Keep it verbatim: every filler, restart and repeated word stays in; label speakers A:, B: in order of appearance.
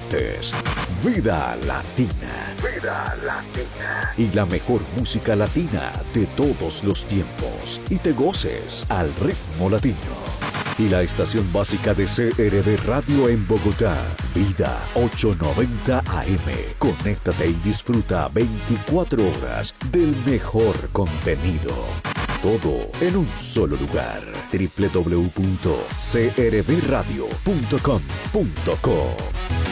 A: disfrutes Vida Latina. Vida Latina. Y la mejor música latina de todos los tiempos. Y te goces al ritmo latino. Y la estación básica de C R V Radio en Bogotá, Vida ochocientos noventa A M. Conéctate y disfruta veinticuatro horas del mejor contenido. Todo en un solo lugar. doble u doble u doble u punto c r v radio punto com punto co